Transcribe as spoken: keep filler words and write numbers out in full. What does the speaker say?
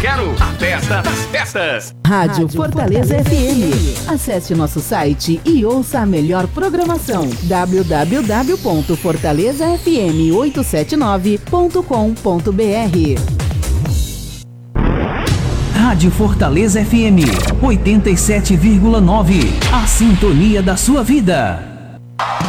quero a festa das festas. Rádio, Rádio Fortaleza, Fortaleza F M. Acesse nosso site e ouça a melhor programação. w w w ponto fortaleza f m oito sete nove ponto com ponto b r. Rádio Fortaleza F M oitenta e sete vírgula nove. A sintonia da sua vida.